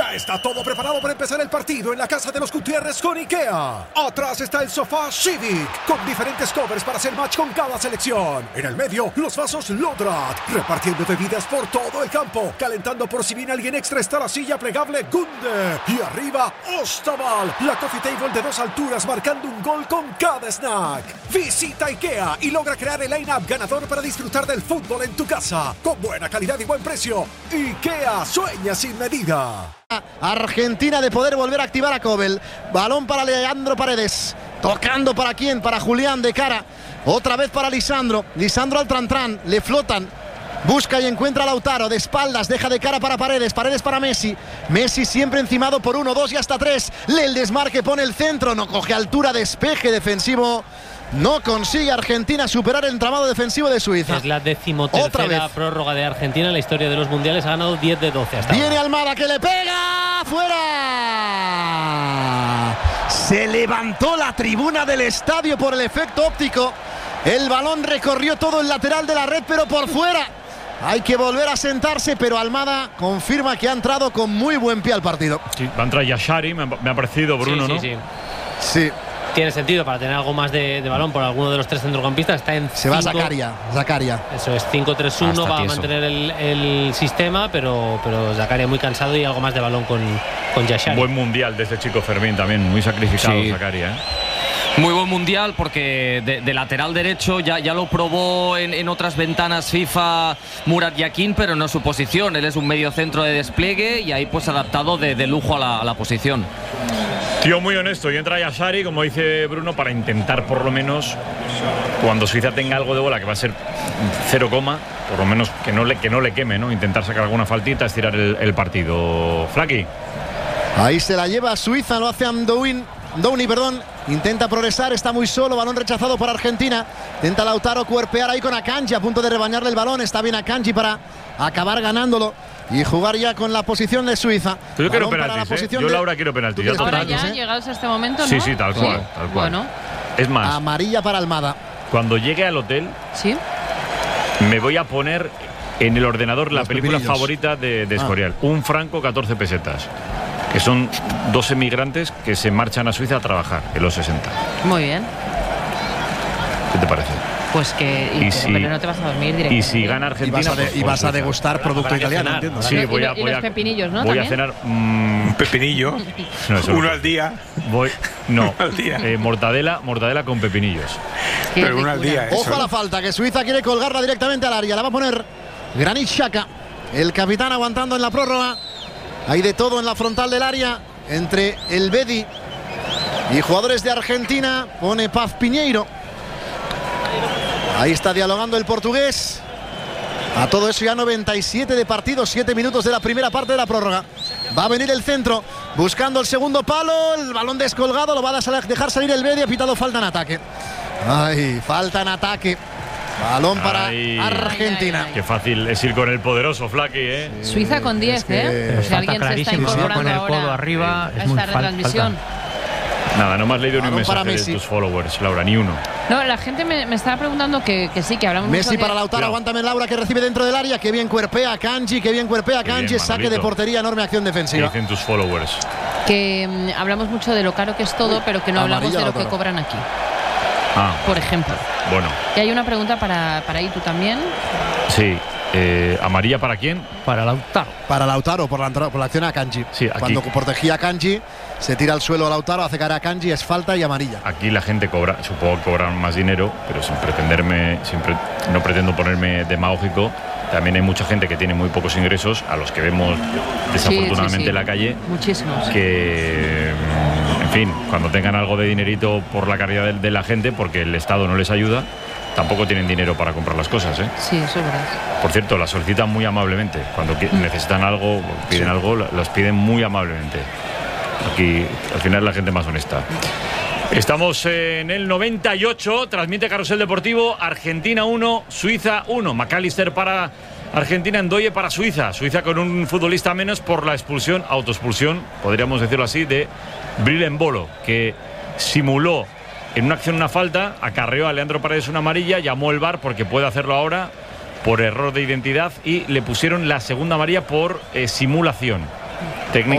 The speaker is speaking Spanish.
Ya está todo preparado para empezar el partido en la casa de los Gutiérrez con IKEA. Atrás está el sofá Civic, con diferentes covers para hacer match con cada selección. En el medio, los vasos Lodrat, repartiendo bebidas por todo el campo. Calentando por si viene alguien extra está la silla plegable Gunde. Y arriba, Ostaval, la coffee table de 2 alturas marcando un gol con cada snack. Visita IKEA y logra crear el line-up ganador para disfrutar del fútbol en tu casa. Con buena calidad y buen precio. IKEA, sueña sin medida. Argentina de poder volver a activar a Kobel. Balón para Leandro Paredes. Tocando para quién, para Julián de cara. Otra vez para Lisandro. Lisandro al Trantrán, le flotan. Busca y encuentra a Lautaro, de espaldas, deja de cara para Paredes, Paredes para Messi. Messi siempre encimado por 1, 2 y hasta 3. El desmarque pone el centro, no coge altura, despeje defensivo. No consigue Argentina superar el entramado defensivo de Suiza. Es la 13ª prórroga de Argentina en la historia de los mundiales. Ha ganado 10 de 12 hasta Viene ahora. Almada que le pega. ¡Fuera! Se levantó la tribuna del estadio por el efecto óptico. El balón recorrió todo el lateral de la red, pero por fuera. Hay que volver a sentarse, pero Almada confirma que ha entrado con muy buen pie al partido. Sí, va a entrar Yashari, me ha parecido, Bruno, ¿no? Sí. Tiene sentido para tener algo más de balón por alguno de los 3 centrocampistas. Está en se va Zakaria. Eso es 5-3-1, va a mantener el sistema, pero Zakaria muy cansado y algo más de balón con Yashari. Buen mundial de este chico Fermín también, muy sacrificado Zakaria, ¿eh? Muy buen mundial porque de lateral derecho ya lo probó en otras ventanas FIFA Murat Yakin, pero no su posición. Él es un medio centro de despliegue y ahí pues adaptado de lujo a la posición. Tío muy honesto, y entra Yashari, como dice Bruno, para intentar por lo menos, cuando Suiza tenga algo de bola, que va a ser 0, por lo menos que no le queme, ¿no? Intentar sacar alguna faltita, estirar el partido. Flaky. Ahí se la lleva Suiza, lo hace Downey, intenta progresar, está muy solo, balón rechazado por Argentina. Intenta Lautaro cuerpear ahí con Akanji, a punto de rebañarle el balón. Está bien Akanji para acabar ganándolo y jugar ya con la posición de Suiza. Yo quiero penaltis, Yo, Laura, quiero penaltis. Ahora ya, llegados a este momento, ¿no? Sí, tal cual. Bueno. Es más, amarilla para Almada. Cuando llegue al hotel, me voy a poner en el ordenador la película favorita de Escorial. Un franco, 14 pesetas. Que son 2 emigrantes que se marchan a Suiza a trabajar en los 60. Muy bien. ¿Qué te parece? Pues que pero no te vas a dormir directamente. Y si gana Argentina y vas a degustar producto italiano, entiendo. Sí, y los pepinillos, ¿no? Voy ¿también? a cenar un pepinillo. Uno al día. Al día. Mortadela con pepinillos. Pero uno al día. Ojo a la falta, que Suiza quiere colgarla directamente al área. La va a poner Granit Xhaka, el capitán, aguantando en la prórroga. Hay de todo en la frontal del área entre el Bedi y jugadores de Argentina. Pone Paz Piñeiro. Ahí está dialogando el portugués. A todo eso ya 97 de partido, 7 minutos de la primera parte de la prórroga. Va a venir el centro, buscando el segundo palo. El balón descolgado, lo va a dejar salir el Bedi. Ha pitado falta en ataque. Falta en ataque. Balón para Argentina. Qué fácil es ir con el poderoso, Flaky, ¿eh? Suiza con 10, Si alguien se está incorporando con el codo ahora arriba, a esta retransmisión. Nada, no me has leído ni un mensaje de tus followers, Laura, ni uno. No, la gente me estaba preguntando que sí, que hablamos Messi mucho para Lautaro, aguántame Laura, que recibe dentro del área. Qué bien cuerpea Kanji, saque de portería, enorme acción defensiva. ¿Qué dicen tus followers? Que hablamos mucho de lo caro que es todo, pero que no hablamos de lo que cobran aquí. Por ejemplo. Bueno. Y hay una pregunta para Itu también. Sí. ¿Amarilla para quién? Para Lautaro. Para Lautaro, por la acción a Kanji. Sí, aquí. Cuando protegía a Kanji, se tira al suelo a Lautaro, hace cara a Kanji, es falta y amarilla. Aquí la gente cobra, supongo que cobran más dinero, pero sin no pretendo ponerme demagógico. También hay mucha gente que tiene muy pocos ingresos, a los que vemos desafortunadamente en la calle. Muchísimos. Que, en fin, cuando tengan algo de dinerito por la caridad de la gente, porque el Estado no les ayuda, tampoco tienen dinero para comprar las cosas, ¿eh? Sí, eso es verdad. Por cierto, las solicitan muy amablemente. Cuando necesitan algo, piden algo, las piden muy amablemente. Aquí, al final, la gente más honesta. Estamos en el 98, transmite Carrusel Deportivo, Argentina 1, Suiza 1. McAllister para Argentina, Ndoye para Suiza. Suiza con un futbolista menos por la autoexpulsión, podríamos decirlo así, de Bril Embolo, que simuló en una acción una falta, acarreó a Leandro Paredes una amarilla, llamó el VAR porque puede hacerlo ahora por error de identidad y le pusieron la segunda amarilla por simulación.